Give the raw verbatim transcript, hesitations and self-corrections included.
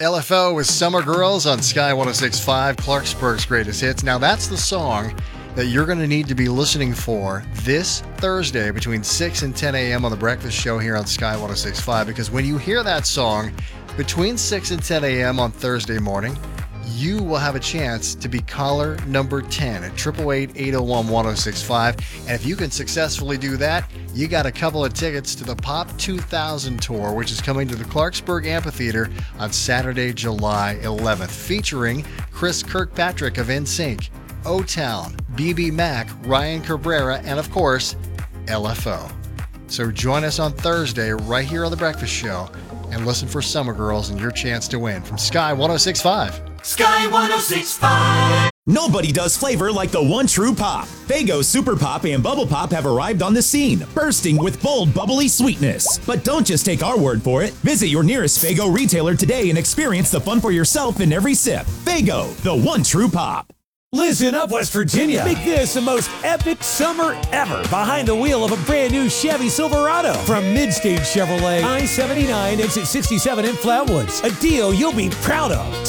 L F O with Summer Girls on Sky one oh six point five, Clarksburg's greatest hits. Now, that's the song that you're going to need to be listening for this Thursday between six and ten a.m. on The Breakfast Show here on Sky one oh six point five, because when you hear that song between six and ten a.m. on Thursday morning, you will have a chance to be caller number ten at eight eight eight, eight oh one, one oh six five. And if you can successfully do that, you got a couple of tickets to the Pop two thousand Tour, which is coming to the Clarksburg Amphitheater on Saturday, July eleventh, featuring Chris Kirkpatrick of N Sync, O-Town, B B Mac, Ryan Cabrera, and of course, L F O. So join us on Thursday right here on The Breakfast Show and listen for Summer Girls and your chance to win from Sky one oh six point five. Sky one oh six point five. Nobody does flavor like the one true pop. Faygo Super Pop and Bubble Pop have arrived on the scene, bursting with bold, bubbly sweetness. But don't just take our word for it. Visit your nearest Faygo retailer today and experience the fun for yourself in every sip. Faygo, the one true pop. Listen up, West Virginia. Make this the most epic summer ever behind the wheel of a brand new Chevy Silverado from Midstage Chevrolet, I seventy-nine, exit sixty-seven in Flatwoods. A deal you'll be proud of.